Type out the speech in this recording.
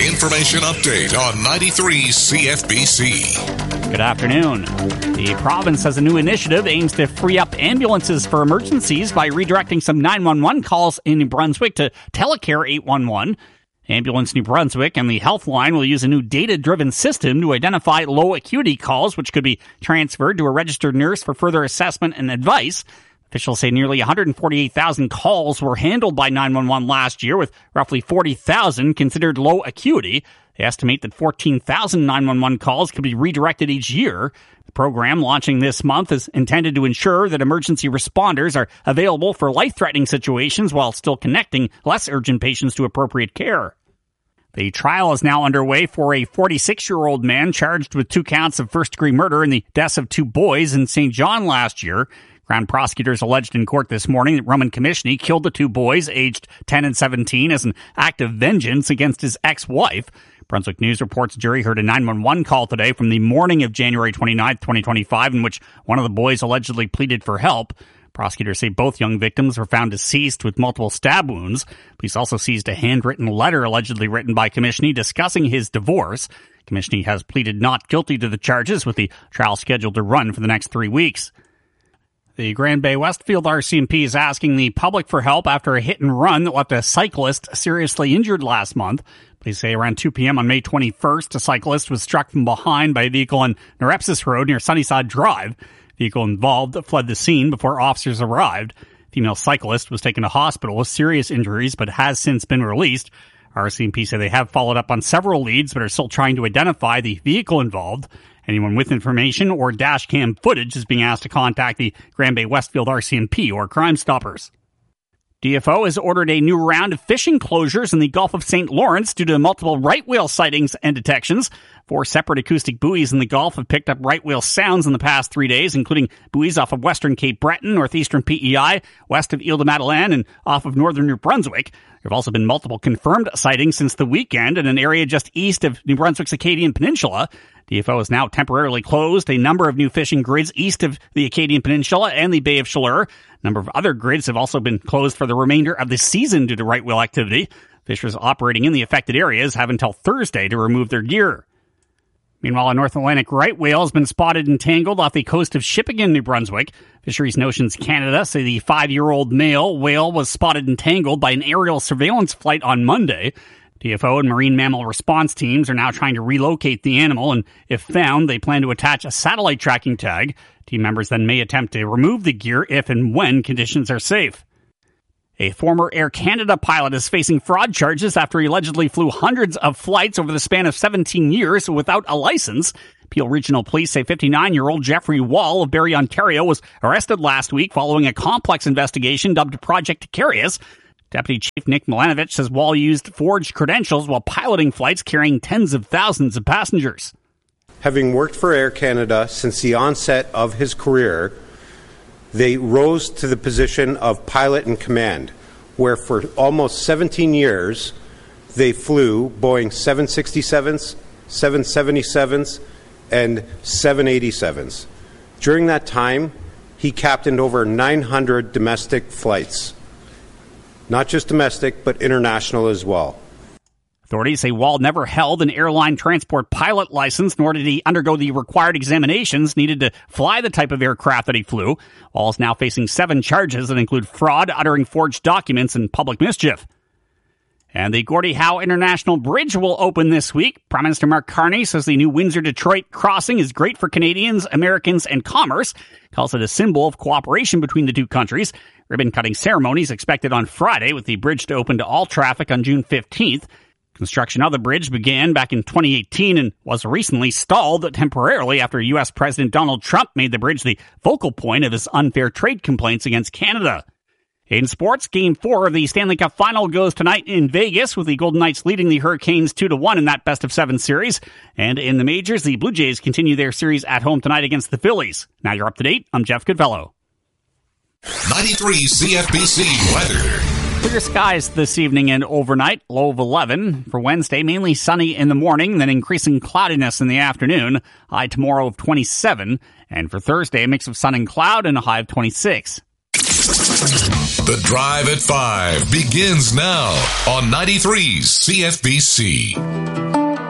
Information update on 93 CFBC. Good afternoon. The province has a new initiative aims to free up ambulances for emergencies by redirecting some 911 calls in New Brunswick to Telecare 811. Ambulance New Brunswick and the Healthline will use a new data-driven system to identify low-acuity calls, which could be transferred to a registered nurse for further assessment and advice. Officials say nearly 148,000 calls were handled by 911 last year, with roughly 40,000 considered low acuity. They estimate that 14,000 911 calls could be redirected each year. The program, launching this month, is intended to ensure that emergency responders are available for life-threatening situations while still connecting less urgent patients to appropriate care. The trial is now underway for a 46-year-old man charged with 2 counts of first-degree murder in the deaths of 2 boys in St. John last year. Crown prosecutors alleged in court this morning that Roman Komishny killed the 2 boys, aged 10 and 17, as an act of vengeance against his ex-wife. Brunswick News reports a jury heard a 911 call today from the morning of January 29, 2025, in which one of the boys allegedly pleaded for help. Prosecutors say both young victims were found deceased with multiple stab wounds. Police also seized a handwritten letter allegedly written by Komishny discussing his divorce. Komishny has pleaded not guilty to the charges, with the trial scheduled to run for the next 3 weeks. The Grand Bay Westfield RCMP is asking the public for help after a hit and run that left a cyclist seriously injured last month. Police say around 2 p.m. on May 21st, a cyclist was struck from behind by a vehicle on Norepsis Road near Sunnyside Drive. The vehicle involved fled the scene before officers arrived. The female cyclist was taken to hospital with serious injuries but has since been released. RCMP say they have followed up on several leads but are still trying to identify the vehicle involved. Anyone with information or dash cam footage is being asked to contact the Grand Bay Westfield RCMP or Crime Stoppers. DFO has ordered a new round of fishing closures in the Gulf of St. Lawrence due to multiple right whale sightings and detections. 4 separate acoustic buoys in the Gulf have picked up right whale sounds in the past 3 days, including buoys off of western Cape Breton, northeastern PEI, west of Ile de Madeleine, and off of northern New Brunswick. There have also been multiple confirmed sightings since the weekend in an area just east of New Brunswick's Acadian Peninsula. DFO has now temporarily closed a number of new fishing grids east of the Acadian Peninsula and the Bay of Chaleur. A number of other grids have also been closed for the remainder of the season due to right whale activity. Fishers operating in the affected areas have until Thursday to remove their gear. Meanwhile, a North Atlantic right whale has been spotted entangled off the coast of Shippagan, New Brunswick. Fisheries Notions Canada say the 5-year-old male whale was spotted entangled by an aerial surveillance flight on Monday. DFO and marine mammal response teams are now trying to relocate the animal, and if found, they plan to attach a satellite tracking tag. Team members then may attempt to remove the gear if and when conditions are safe. A former Air Canada pilot is facing fraud charges after he allegedly flew hundreds of flights over the span of 17 years without a license. Peel Regional Police say 59-year-old Jeffrey Wall of Barrie, Ontario was arrested last week following a complex investigation dubbed Project Icarius. Deputy Chief Nick Milanovic says Wall used forged credentials while piloting flights carrying tens of thousands of passengers. Having worked for Air Canada since the onset of his career, they rose to the position of pilot in command, where for almost 17 years they flew Boeing 767s, 777s, and 787s. During that time, he captained over 900 domestic flights. Not just domestic, but international as well. Authorities say Wall never held an airline transport pilot license, nor did he undergo the required examinations needed to fly the type of aircraft that he flew. Wall is now facing 7 charges that include fraud, uttering forged documents, and public mischief. And the Gordie Howe International Bridge will open this week. Prime Minister Mark Carney says the new Windsor-Detroit crossing is great for Canadians, Americans, and commerce. Calls it a symbol of cooperation between the two countries. Ribbon-cutting ceremonies expected on Friday, with the bridge to open to all traffic on June 15th. Construction of the bridge began back in 2018 and was recently stalled temporarily after U.S. President Donald Trump made the bridge the focal point of his unfair trade complaints against Canada. In sports, Game 4 of the Stanley Cup Final goes tonight in Vegas, with the Golden Knights leading the Hurricanes 2-1 in that best-of-7 series. And in the majors, the Blue Jays continue their series at home tonight against the Phillies. Now you're up to date. I'm Jeff Goodfellow. 93 CFBC weather. Clear skies this evening and overnight, low of 11. For Wednesday, mainly sunny in the morning, then increasing cloudiness in the afternoon, high tomorrow of 27. And for Thursday, a mix of sun and cloud and a high of 26. The Drive at 5 begins now on 93 CFBC.